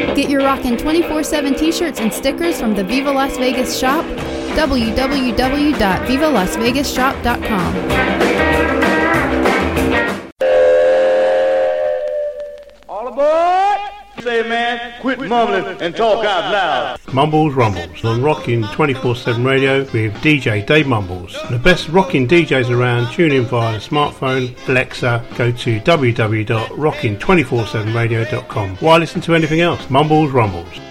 Get your Rockin' 24/7 t-shirts and stickers from the Viva Las Vegas shop, www.vivalasvegasshop.com. All aboard! Say, man, quit mumbling and talk out loud. Mumbles Rumbles on Rockin' 24/7 Radio with DJ Dave Mumbles. The best rockin' DJs around. Tune in via the smartphone, Alexa. Go to www.rockin247radio.com. Why listen to anything else? Mumbles Rumbles.